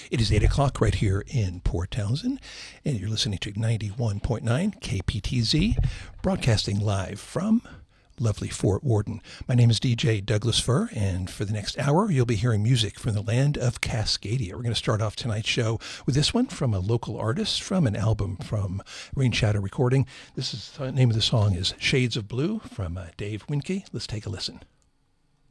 It is 8 o'clock right here in Port Townsend, and you're listening to 91.9 KPTZ, broadcasting live from lovely Fort Worden. My name is DJ Douglas Fur, and for the next hour, you'll be hearing music from the land of Cascadia. We're going to start off tonight's show with this one from a local artist from an album from Rain Shadow Recording. The name of the song is Shades of Blue from Dave Winke. Let's take a listen.